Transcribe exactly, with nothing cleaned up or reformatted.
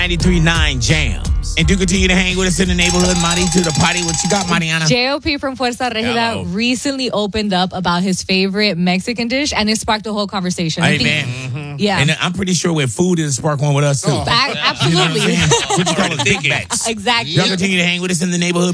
ninety-three point nine Jams. And do continue to hang with us in the neighborhood, Mari, to the party. What you got, Mariana? J O P from Fuerza Regida Hello. recently opened up about his favorite Mexican dish, and it sparked a whole conversation. I Hey, think- man. Mm-hmm. Yeah. And I'm pretty sure with food, it'll spark one with us, too. Ac- You know what I'm absolutely. saying? What you call it? Big backs. Exactly. Y'all continue to hang with us in the neighborhood.